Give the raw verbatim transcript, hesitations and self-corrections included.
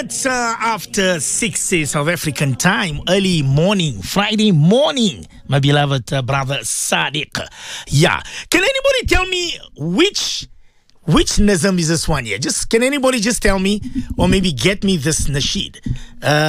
minutes uh, after six is South African time, early morning, Friday morning, my beloved uh, brother Sadiq. Yeah. Can anybody tell me which which Nazam is this one here? Just can anybody just tell me or maybe get me this nasheed? Uh,